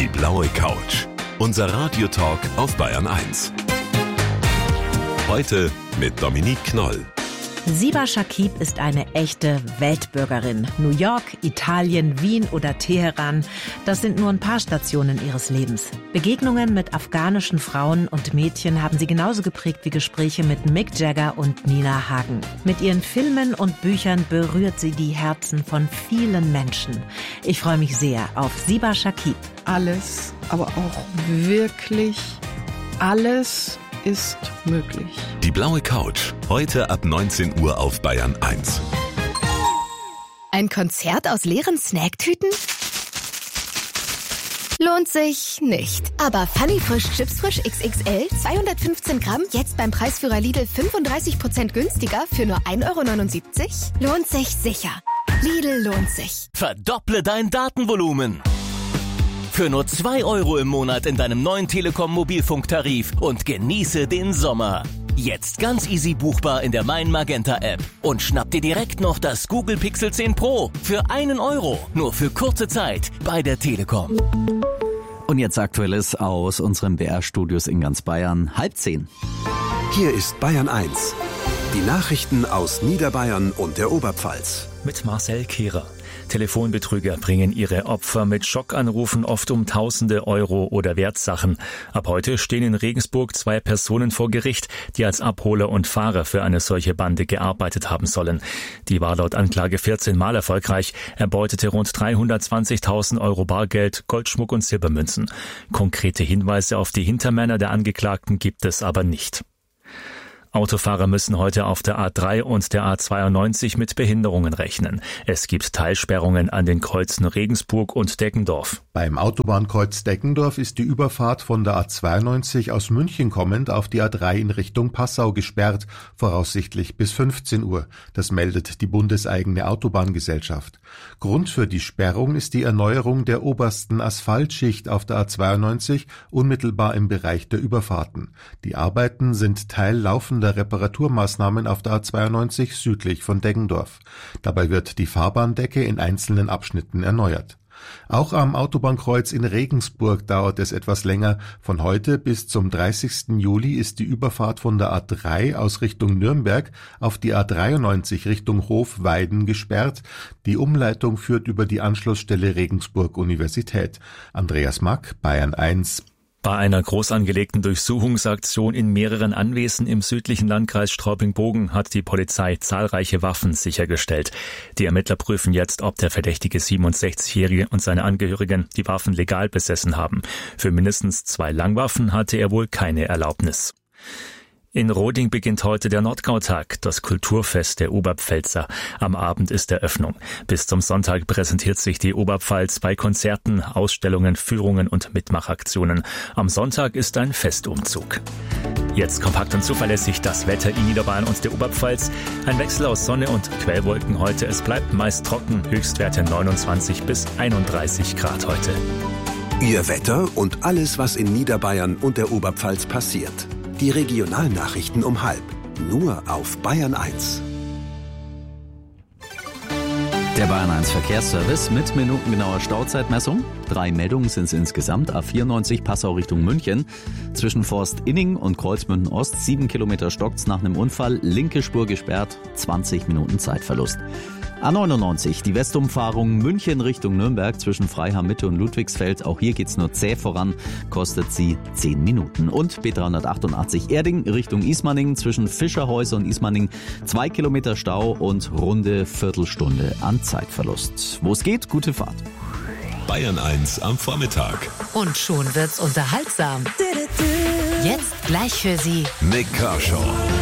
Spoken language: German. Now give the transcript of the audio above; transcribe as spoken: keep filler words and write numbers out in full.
Die blaue Couch. Unser Radiotalk auf Bayern eins. Heute mit Dominique Knoll. Siba Shakib ist eine echte Weltbürgerin. New York, Italien, Wien oder Teheran, das sind nur ein paar Stationen ihres Lebens. Begegnungen mit afghanischen Frauen und Mädchen haben sie genauso geprägt wie Gespräche mit Mick Jagger und Nina Hagen. Mit ihren Filmen und Büchern berührt sie die Herzen von vielen Menschen. Ich freue mich sehr auf Siba Shakib. Alles, aber auch wirklich alles ist möglich. Die blaue Couch. Heute ab neunzehn Uhr auf Bayern eins. Ein Konzert aus leeren Snacktüten? Lohnt sich nicht. Aber Funny Frisch Chips Frisch X X L, zweihundertfünfzehn Gramm, jetzt beim Preisführer Lidl fünfunddreißig Prozent günstiger für nur ein Euro neunundsiebzig? Lohnt sich sicher. Lidl lohnt sich. Verdopple dein Datenvolumen. Für nur zwei Euro im Monat in deinem neuen Telekom-Mobilfunktarif und genieße den Sommer. Jetzt ganz easy buchbar in der Mein Magenta App. Und schnapp dir direkt noch das Google Pixel zehn Pro für einen Euro. Nur für kurze Zeit bei der Telekom. Und jetzt Aktuelles aus unseren B R-Studios in ganz Bayern. Halb zehn. Hier ist Bayern eins. Die Nachrichten aus Niederbayern und der Oberpfalz. Mit Marcel Kehrer. Telefonbetrüger bringen ihre Opfer mit Schockanrufen oft um Tausende Euro oder Wertsachen. Ab heute stehen in Regensburg zwei Personen vor Gericht, die als Abholer und Fahrer für eine solche Bande gearbeitet haben sollen. Die war laut Anklage vierzehn Mal erfolgreich, erbeutete rund dreihundertzwanzigtausend Euro Bargeld, Goldschmuck und Silbermünzen. Konkrete Hinweise auf die Hintermänner der Angeklagten gibt es aber nicht. Autofahrer müssen heute auf der A drei und der A zweiundneunzig mit Behinderungen rechnen. Es gibt Teilsperrungen an den Kreuzen Regensburg und Deggendorf. Beim Autobahnkreuz Deggendorf ist die Überfahrt von der A zweiundneunzig aus München kommend auf die A drei in Richtung Passau gesperrt, voraussichtlich bis fünfzehn Uhr. Das meldet die bundeseigene Autobahngesellschaft. Grund für die Sperrung ist die Erneuerung der obersten Asphaltschicht auf der A zweiundneunzig unmittelbar im Bereich der Überfahrten. Die Arbeiten sind Teil laufender Reparaturmaßnahmen auf der A zweiundneunzig südlich von Deggendorf. Dabei wird die Fahrbahndecke in einzelnen Abschnitten erneuert. Auch am Autobahnkreuz in Regensburg dauert es etwas länger. Von heute bis zum dreißigsten Juli ist die Überfahrt von der A drei aus Richtung Nürnberg auf die A dreiundneunzig Richtung Hofweiden gesperrt. Die Umleitung führt über die Anschlussstelle Regensburg Universität. Andreas Mack, Bayern eins. Bei einer groß angelegten Durchsuchungsaktion in mehreren Anwesen im südlichen Landkreis Straubing-Bogen hat die Polizei zahlreiche Waffen sichergestellt. Die Ermittler prüfen jetzt, ob der verdächtige siebenundsechzigjährige und seine Angehörigen die Waffen legal besessen haben. Für mindestens zwei Langwaffen hatte er wohl keine Erlaubnis. In Roding beginnt heute der Nordgautag, das Kulturfest der Oberpfälzer. Am Abend ist Eröffnung. Bis zum Sonntag präsentiert sich die Oberpfalz bei Konzerten, Ausstellungen, Führungen und Mitmachaktionen. Am Sonntag ist ein Festumzug. Jetzt kompakt und zuverlässig das Wetter in Niederbayern und der Oberpfalz. Ein Wechsel aus Sonne und Quellwolken heute. Es bleibt meist trocken, Höchstwerte neunundzwanzig bis einunddreißig Grad heute. Ihr Wetter und alles, was in Niederbayern und der Oberpfalz passiert. Die Regionalnachrichten um halb. Nur auf Bayern eins. Der Bayern eins Verkehrsservice mit minutengenauer Stauzeitmessung. Drei Meldungen sind es insgesamt. A vierundneunzig Passau Richtung München. Zwischen Forst-Inning und Kreuzmünden Ost. Sieben Kilometer stockt's nach einem Unfall. Linke Spur gesperrt. zwanzig Minuten Zeitverlust. A neunundneunzig, die Westumfahrung München Richtung Nürnberg zwischen Freiham Mitte und Ludwigsfeld. Auch hier geht's nur zäh voran, kostet sie zehn Minuten. Und B dreihundertachtundachtzig Erding Richtung Ismaning zwischen Fischerhäuser und Ismaning. Zwei Kilometer Stau und runde Viertelstunde an Zeitverlust. Wo es geht, gute Fahrt. Bayern eins am Vormittag. Und schon wird's unterhaltsam. Jetzt gleich für Sie Nick Kershaw.